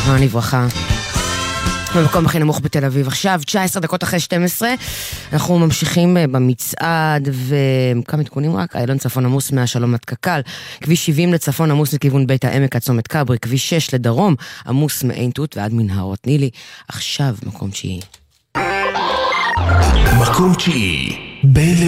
זכרן לברכה. במקום הכי נמוך בתל אביב. עכשיו 19 דקות אחרי 12, אנחנו ממשיכים במצעד, וכמה עדכונים רק, איילון צפון עמוס מהשלום עד קק"ל, כביש 70 לצפון עמוס לכיוון בית העמק עד צומת כברי, כביש 6 לדרום עמוס מעין תות ועד מנהרות נילי. עכשיו מקום 9. מקום 9 בין